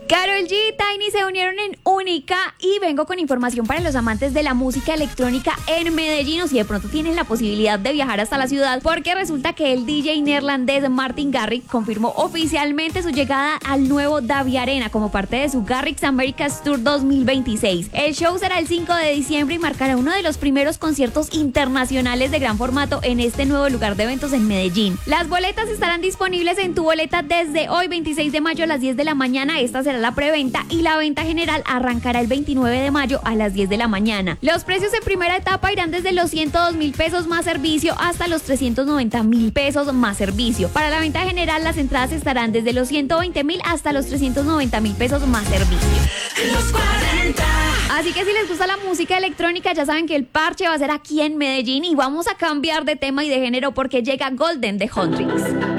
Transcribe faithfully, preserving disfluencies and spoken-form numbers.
Karol G y Tiny se unieron en Única y vengo con información para los amantes de la música electrónica en Medellín, o si de pronto tienen la posibilidad de viajar hasta la ciudad, porque resulta que el D J neerlandés Martin Garrix confirmó oficialmente su llegada al nuevo Davi Arena como parte de su Garrix Americas Tour dos mil veintiséis. El show será el cinco de diciembre y marcará uno de los primeros conciertos internacionales de gran formato en este nuevo lugar de eventos en Medellín. Las boletas estarán disponibles en Tu Boleta desde hoy, veintiséis de mayo a las diez de la mañana. Esta será la preventa y la venta general arrancará el veintinueve de mayo a las diez de la mañana. Los precios en primera etapa irán desde los ciento dos mil pesos más servicio hasta los trescientos noventa mil pesos más servicio. Para la venta general, las entradas estarán desde los ciento veinte mil hasta los trescientos noventa mil pesos más servicio. Los cuarenta. Así que si les gusta la música electrónica, ya saben que el parche va a ser aquí en Medellín y vamos a cambiar de tema y de género porque llega Golden de Hendrix.